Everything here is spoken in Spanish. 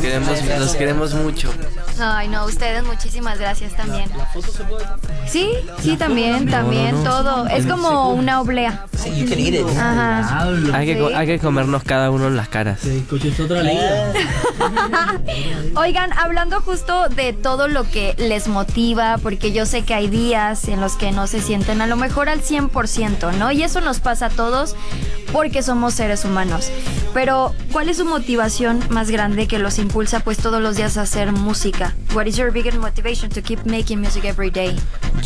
los queremos mucho. Ay, no, ustedes muchísimas gracias también. ¿La foto se puede? Sí, también, todo. Es como una oblea. Sí, you can eat it. Ajá. Hay que comernos cada uno en las caras. Se escucha otra liga. Oigan, hablando justo de todo lo que les motiva, porque yo sé que hay días en los que no se sienten a lo mejor al 100%, ¿no? Y eso nos pasa a todos porque somos seres humanos. Pero, ¿cuál es su motivación más grande que los impulsa pues todos los días a hacer música? What is your biggest motivation to keep making music every day?